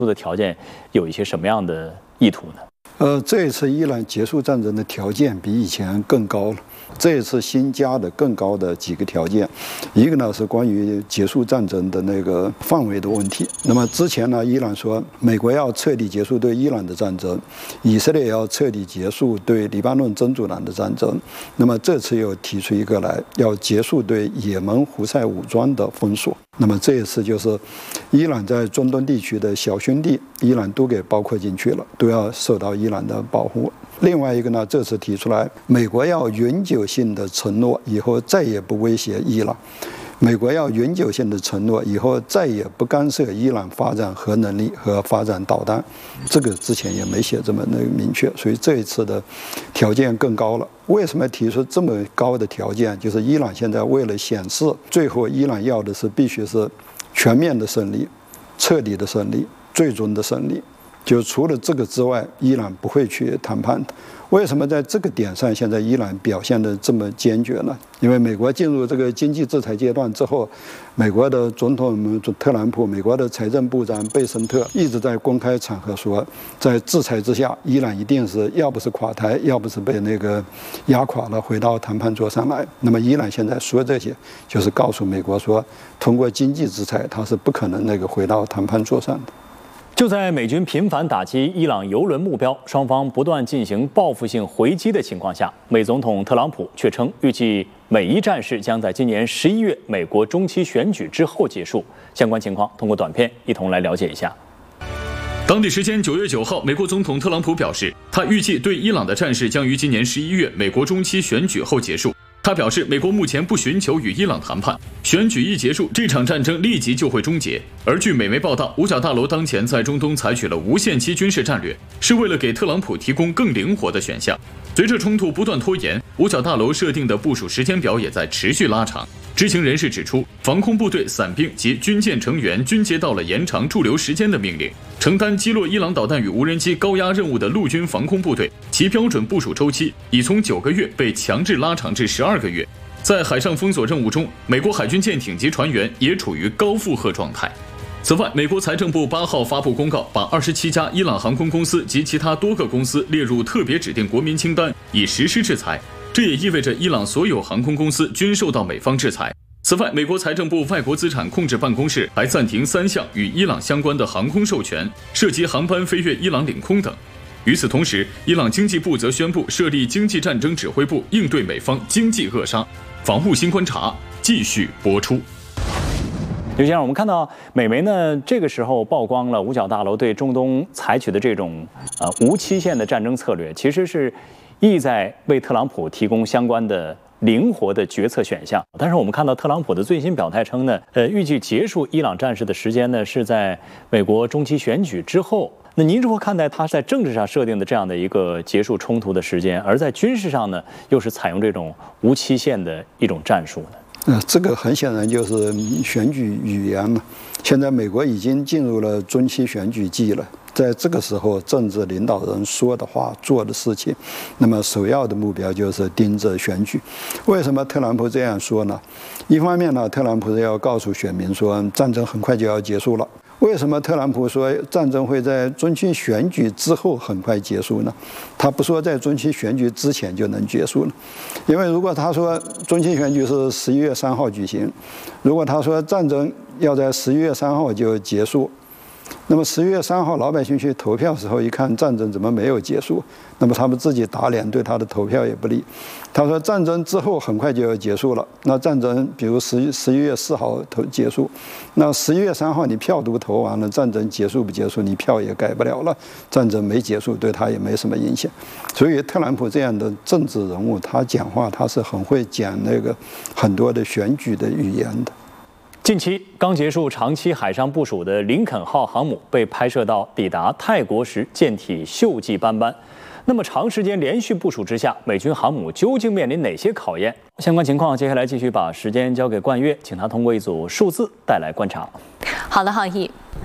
的条件有一些什么样的意图呢？ 这一次伊朗结束战争的条件比以前更高了。这一次新加的更高的几个条件，一个呢是关于结束战争的那个范围的问题。那么之前呢，伊朗说美国要彻底结束对伊朗的战争，以色列要彻底结束对黎巴嫩真主党的战争。那么这次又提出一个来，要结束对也门胡塞武装的封锁。那么这一次就是伊朗在中东地区的小兄弟，伊朗都给包括进去了，都要受到伊朗的保护。另外一个呢，这次提出来，美国要永久性的承诺，以后再也不威胁伊朗。美国要永久性的承诺，以后再也不干涉伊朗发展核能力和发展导弹。这个之前也没写这么明确，所以这一次的条件更高了。为什么提出这么高的条件？就是伊朗现在为了显示，最后伊朗要的是必须是全面的胜利、彻底的胜利、最终的胜利。就除了这个之外，伊朗不会去谈判的。为什么在这个点上，现在伊朗表现得这么坚决呢？因为美国进入这个经济制裁阶段之后，美国的总统特朗普、美国的财政部长贝森特一直在公开场合说，在制裁之下，伊朗一定是要不是垮台，要不是被那个压垮了，回到谈判桌上来。那么伊朗现在说这些，就是告诉美国说，通过经济制裁，它是不可能回到谈判桌上的。 就在美军频繁打击伊朗油轮目标，双方不断进行报复性回击的情况下，美总统特朗普却称，预计美伊战事将在今年11月美国中期选举之后结束。相关情况通过短片一同来了解一下。 当地时间9月9号，美国总统特朗普表示，他预计对伊朗的战事将于今年11月美国中期选举后结束。他表示，美国目前不寻求与伊朗谈判，选举一结束，这场战争立即就会终结。而据美媒报道，五角大楼当前在中东采取了无限期军事战略，是为了给特朗普提供更灵活的选项。随着冲突不断拖延，五角大楼设定的部署时间表也在持续拉长。知情人士指出，防空部队、伞兵及军舰成员均接到了延长驻留时间的命令。承担击落伊朗导弹与无人机高压任务的陆军防空部队，其标准部署周期已从9个月被强制拉长至12个月。在海上封锁任务中，美国海军舰艇及船员也处于高负荷状态。此外，美国财政部8号发布公告，把27家伊朗航空公司及其他多个公司列入特别指定国民清单，以实施制裁。这也意味着伊朗所有航空公司均受到美方制裁。此外，美国财政部外国资产控制办公室还暂停3项与伊朗相关的航空授权，涉及航班飞越伊朗领空等。与此同时，伊朗经济部则宣布设立经济战争指挥部，应对美方经济扼杀。防务新观察继续播出。 就像我们看到，美媒呢这个时候曝光了五角大楼对中东采取的这种无期限的战争策略，其实是意在为特朗普提供相关的灵活的决策选项。但是我们看到特朗普的最新表态称呢，预计结束伊朗战事的时间呢是在美国中期选举之后。那您如何看待他在政治上设定的这样的一个结束冲突的时间，而在军事上呢又是采用这种无期限的一种战术呢？ 这个很显然就是选举语言嘛。现在美国已经进入了中期选举季了，在这个时候，政治领导人说的话、做的事情，那么首要的目标就是盯着选举。为什么特朗普这样说呢？一方面呢，特朗普是要告诉选民说，战争很快就要结束了。为什么特朗普说战争会在中期选举之后很快结束呢？他不说在中期选举之前就能结束了，因为如果他说中期选举是11月3号举行，如果他说战争要在11月3号就结束，那么11月3号老百姓去投票的时候一看战争怎么没有结束，那么他们自己打脸，对他的投票也不利。他说战争之后很快就要结束了，那战争比如11月4号结束，那11月3号你票都投完了，战争结束不结束你票也改不了了，战争没结束对他也没什么影响。所以特朗普这样的政治人物，他讲话他是很会讲很多的选举的语言的。 近期刚结束长期海上部署的林肯号航母被拍摄到抵达泰国时舰体锈迹斑斑。那么长时间连续部署之下，美军航母究竟面临哪些考验？相关情况，接下来继续把时间交给冠岳，请他通过一组数字带来观察。 好的，浩毅。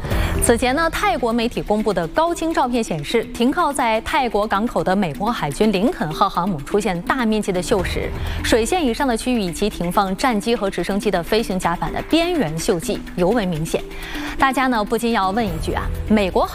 此前呢，泰国媒体公布的高清照片显示，停靠在泰国港口的美国海军林肯号航母出现大面积的锈蚀，水线以上的区域以及停放战机和直升机的飞行甲板的边缘锈迹尤为明显。大家呢不禁要问一句啊，美国